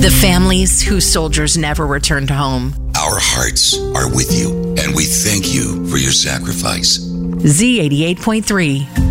The families whose soldiers never returned home. Our hearts are with you, and we thank you for your sacrifice. Z88.3.